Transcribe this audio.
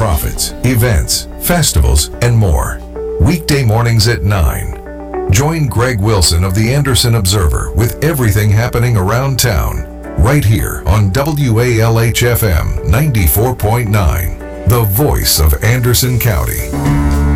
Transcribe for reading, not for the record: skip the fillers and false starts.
nonprofits, events, festivals, and more. Weekday mornings at 9. Join Greg Wilson of the Anderson Observer with everything happening around town, right here on WALH-FM 94.9, the voice of Anderson County.